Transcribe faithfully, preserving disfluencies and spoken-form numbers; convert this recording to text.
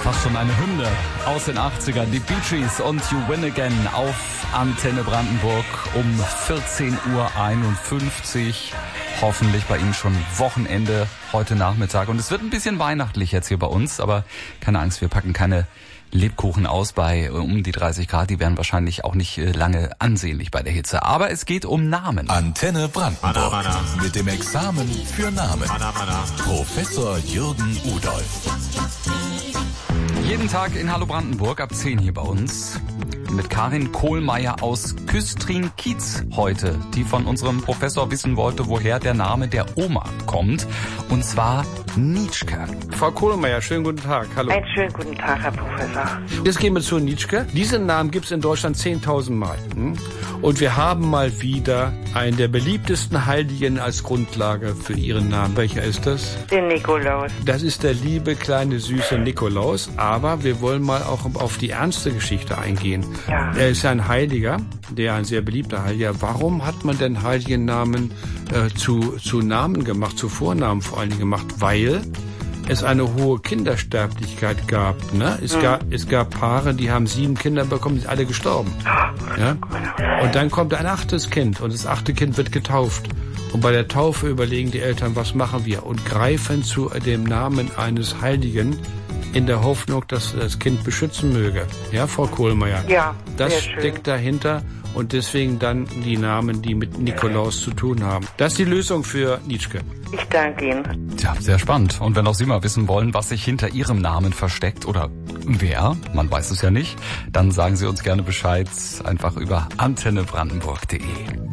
Fast schon eine Hymne aus den achtzigern. Die Bee Gees und You Win Again auf Antenne Brandenburg um vierzehn Uhr einundfünfzig. Hoffentlich bei Ihnen schon Wochenende heute Nachmittag. Und es wird ein bisschen weihnachtlich jetzt hier bei uns, aber keine Angst, wir packen keine Lebkuchen aus bei um die dreißig Grad. Die werden wahrscheinlich auch nicht lange ansehnlich bei der Hitze. Aber es geht um Namen. Antenne Brandenburg mit dem Examen für Namen. Professor Jürgen Udolph. Jeden Tag in Hallo Brandenburg ab zehn hier bei uns. Mit Karin Kohlmeier aus Küstrin-Kietz heute, die von unserem Professor wissen wollte, woher der Name der Oma kommt. Und zwar Nitschke. Frau Kohlmeier, schönen guten Tag. Hallo. Einen schönen guten Tag, Herr Professor. Jetzt gehen wir zu Nitschke. Diesen Namen gibt es in Deutschland zehntausend Mal. Und wir haben mal wieder einen der beliebtesten Heiligen als Grundlage für Ihren Namen. Welcher ist das? Den Nikolaus. Das ist der liebe, kleine, süße Nikolaus. Aber wir wollen mal auch auf die ernste Geschichte eingehen. Ja. Er ist ein Heiliger, der ein sehr beliebter Heiliger. Warum hat man denn heiligen Namen äh, zu, zu Namen gemacht, zu Vornamen vor allen Dingen gemacht? Weil es eine hohe Kindersterblichkeit gab. Ne? Es, mhm. gab es gab Paare, die haben sieben Kinder bekommen, die sind alle gestorben. Ja? Und dann kommt ein achtes Kind und das achte Kind wird getauft. Und bei der Taufe überlegen die Eltern, was machen wir? Und greifen zu dem Namen eines Heiligen in der Hoffnung, dass das Kind beschützen möge. Ja, Frau Kohlmeier? Ja, das sehr schön. Steckt dahinter und deswegen dann die Namen, die mit Nikolaus zu tun haben. Das ist die Lösung für Nitschke. Ich danke Ihnen. Ja, sehr spannend. Und wenn auch Sie mal wissen wollen, was sich hinter Ihrem Namen versteckt oder wer, man weiß es ja nicht, dann sagen Sie uns gerne Bescheid, einfach über antenne brandenburg punkt de.